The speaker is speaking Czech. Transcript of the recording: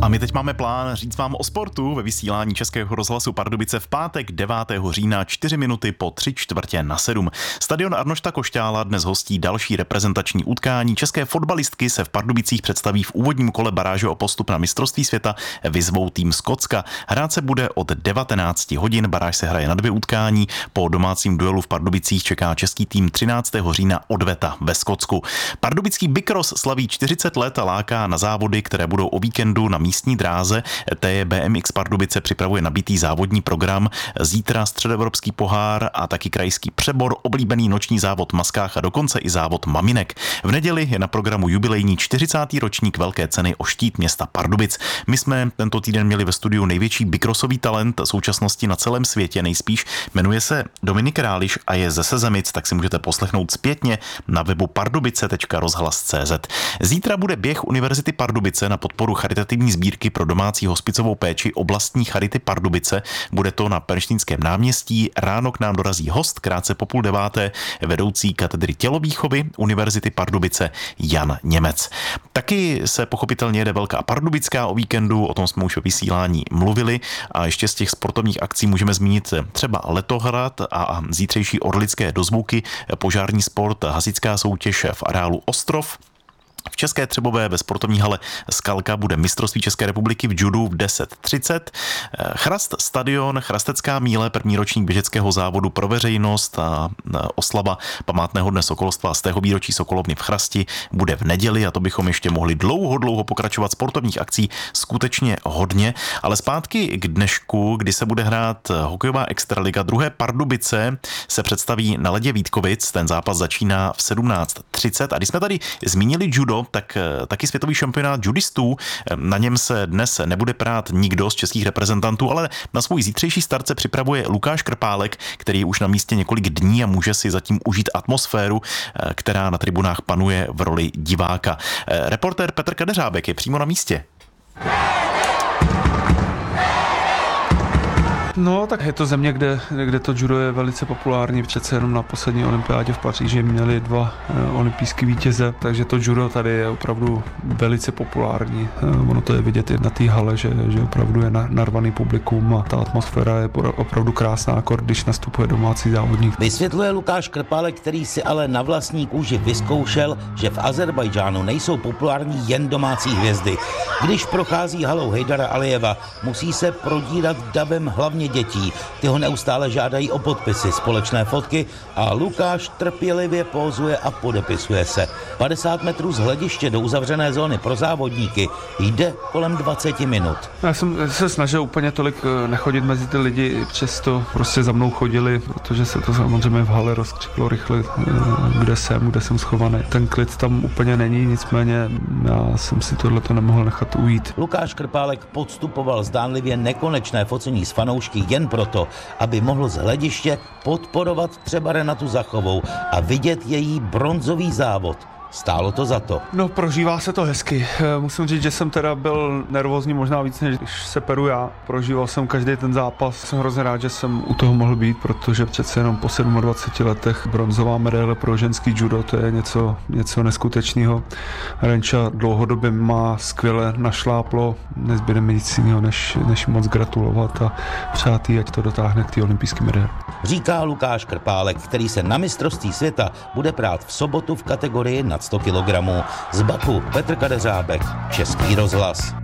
A my teď máme plán říct vám o sportu ve vysílání Českého rozhlasu Pardubice v pátek 9. října 4 minuty po 6:45. Stadion Arnošta Košťála dnes hostí další reprezentační utkání. České fotbalistky se v Pardubicích představí v úvodním kole baráže o postup na mistrovství světa, vyzvou tým Skotska. Hrát se bude od 19 hodin, baráž se hraje na 2 utkání. Po domácím duelu v Pardubicích čeká český tým 13. října odveta ve Skotsku. Pardubický Bicross slaví 40 let a láká na závody, které budou o víkendu na místní dráze. BMX Pardubice připravuje nabitý závodní program. Zítra středoevropský pohár a taky krajský přebor, oblíbený noční závod maskách a dokonce i závod maminek. V neděli je na programu jubilejní 40. ročník velké ceny o štít města Pardubic. My jsme tento týden měli ve studiu největší bicrossový talent současnosti na celém světě nejspíš. Jmenuje se Dominik Ráliš a je ze Sezemic, tak si můžete poslechnout zpětně na webu pardubice.rozhlas.cz. Zítra bude běh Univerzity Pardubice na podporu charitativní sbírky pro domácí hospicovou péči oblastní Charity Pardubice. Bude to na Pernštejnském náměstí. Ráno k nám dorazí host, krátce po 8:30, vedoucí katedry tělovýchovy Univerzity Pardubice Jan Němec. Taky se pochopitelně jede Velká Pardubická o víkendu, o tom jsme už ve vysílání mluvili, a ještě z těch sportovních akcí můžeme zmínit třeba letohrad a zítřejší orlické dozvuky, požární sport, hasičská soutěž v areálu Ostrov. V České Třebové ve sportovní hale Skalka bude mistrovství České republiky v judu v 10:30. Chrast stadion, Chrastecká míle, první ročník běžeckého závodu pro veřejnost a oslava památného dne sokolstva z tého výročí Sokolovny v Chrasti bude v neděli, a to bychom ještě mohli dlouho pokračovat. Sportovních akcí skutečně hodně, ale zpátky k dnešku, kdy se bude hrát hokejová extraliga. Druhé Pardubice se představí na ledě Vítkovic, ten zápas začíná v 17:30. A když jsme tady zmínili judo, tak taky světový šampionát judistů, na něm se dnes nebude prát nikdo z českých reprezentantů, ale na svůj zítřejší start se připravuje Lukáš Krpálek, který je už na místě několik dní a může si zatím užít atmosféru, která na tribunách panuje v roli diváka. Reportér Petr Kadeřábek je přímo na místě. No, tak je to země, kde to judo je velice populární. Přece jenom na poslední olympiádě v Paříži měli 2 olympijský vítěze, takže to judo tady je opravdu velice populární. Ono to je vidět i na té hale, že opravdu je narvaný publikum a ta atmosféra je opravdu krásná, když nastupuje domácí závodník. Vysvětluje Lukáš Krpálek, který si ale na vlastní kůži vyzkoušel, že v Azerbajdžánu nejsou populární jen domácí hvězdy. Když prochází halou Hejdara Alijeva, musí se prodírat davem hlavně dětí. Ty ho neustále žádají o podpisy, společné fotky a Lukáš trpělivě pózuje a podepisuje se. 50 metrů z hlediště do uzavřené zóny pro závodníky jde kolem 20 minut. Já jsem se snažil úplně tolik nechodit mezi ty lidi, přesto prostě za mnou chodili, protože se to samozřejmě v hale rozkřiklo rychle, kde jsem schovaný. Ten klid tam úplně není, nicméně já jsem si tohleto nemohl nechat ujít. Lukáš Krpálek podstupoval zdánlivě nekonečné focení s fanoušky jen proto, aby mohl z hlediště podporovat třeba Renatu Zachovou a vidět její bronzový závod. Stálo to za to. No, prožívá se to hezky. Musím říct, že jsem teda byl nervózní možná víc, než když se peru já. Prožíval jsem každý ten zápas. Jsem hrozně rád, že jsem u toho mohl být, protože přece jenom po 27 letech bronzová medaile pro ženský judo, to je něco neskutečného. Renča dlouhodobě má skvěle našláplo. Nezbyde mi nic jiného, než moc gratulovat a přát jí, ať to dotáhne k té olympijské medaili. Říká Lukáš Krpálek, který se na mistrovství světa bude prát v sobotu v kategorii nad 100 kg. Z Baku Petr Kadeřábek, Český rozhlas.